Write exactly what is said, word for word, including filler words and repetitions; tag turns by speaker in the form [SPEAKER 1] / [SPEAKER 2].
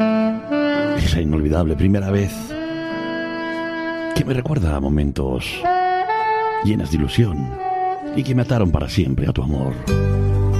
[SPEAKER 1] Esa inolvidable primera vez que me recuerda a momentos llenas de ilusión y que me ataron para siempre a tu amor.